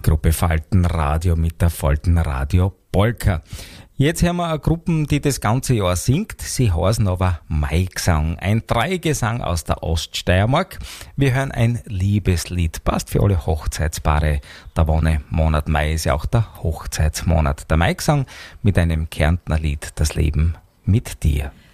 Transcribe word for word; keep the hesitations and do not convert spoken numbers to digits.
Gruppe Faltenradio mit der Faltenradio Polka. Jetzt hören wir eine Gruppe, die das ganze Jahr singt. Sie heißen aber Maigesang. Ein Dreigesang aus der Oststeiermark. Wir hören ein Liebeslied. Passt für alle Hochzeitspaare. Der Wonnemonat Mai ist ja auch der Hochzeitsmonat. Der Maigesang mit einem Kärntner Lied, das Leben mit dir.